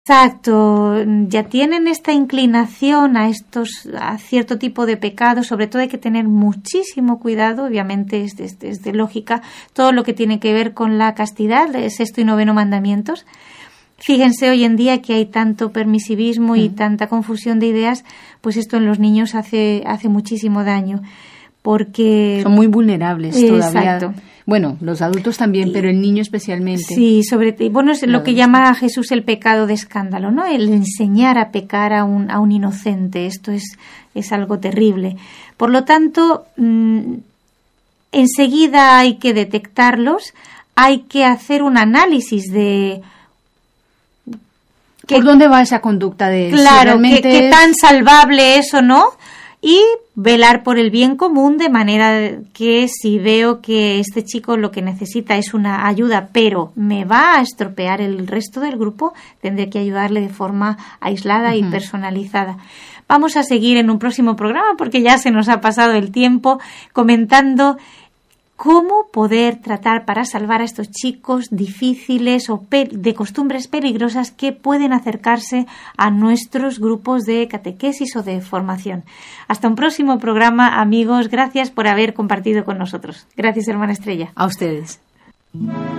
Exacto, ya tienen esta inclinación a cierto tipo de pecados. Sobre todo hay que tener muchísimo cuidado, obviamente es de lógica, todo lo que tiene que ver con la castidad, sexto y noveno mandamientos. Fíjense hoy en día que hay tanto permisivismo y tanta confusión de ideas, pues esto en los niños hace muchísimo daño, porque son muy vulnerables todavía. Exacto. Bueno, los adultos también, pero el niño especialmente. Sí, es lo que llama Jesús el pecado de escándalo, ¿no? El enseñar a pecar a un inocente. Esto es algo terrible. Por lo tanto, enseguida hay que detectarlos, hay que hacer un análisis de ¿por dónde va esa conducta de él? Claro, si qué tan salvable es o no, y velar por el bien común, de manera que si veo que este chico lo que necesita es una ayuda, pero me va a estropear el resto del grupo, tendré que ayudarle de forma aislada y personalizada. Vamos a seguir en un próximo programa, porque ya se nos ha pasado el tiempo, comentando cómo poder tratar para salvar a estos chicos difíciles o de costumbres peligrosas que pueden acercarse a nuestros grupos de catequesis o de formación. Hasta un próximo programa, amigos. Gracias por haber compartido con nosotros. Gracias, hermana Estrella. A ustedes.